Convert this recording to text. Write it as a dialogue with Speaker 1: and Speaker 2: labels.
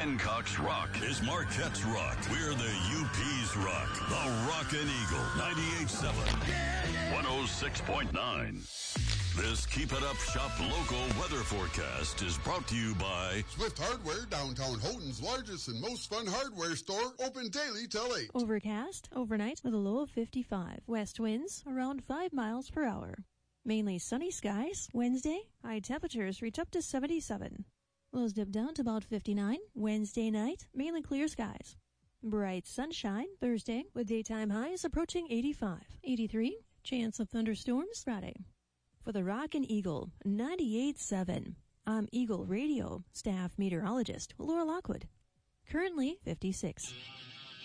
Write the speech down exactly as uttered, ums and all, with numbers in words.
Speaker 1: Hancock's Rock is Marquette's Rock. We're the U P's Rock. The Rockin' Eagle. ninety-eight point seven. one oh six point nine. This Keep It Up Shop local weather forecast is brought to you by
Speaker 2: Swift Hardware, downtown Houghton's largest and most fun hardware store, open daily till eight.
Speaker 3: Overcast overnight with a low of fifty-five. West winds around five miles per hour. Mainly sunny skies. Wednesday, high temperatures reach up to seventy-seven. Lows dip down to about fifty-nine. Wednesday night, mainly clear skies. Bright sunshine Thursday with daytime highs approaching eighty-five. eighty-three, chance of thunderstorms Friday. For the Rockin' Eagle, ninety-eight point seven. I'm Eagle Radio staff meteorologist Laura Lockwood. Currently fifty-six.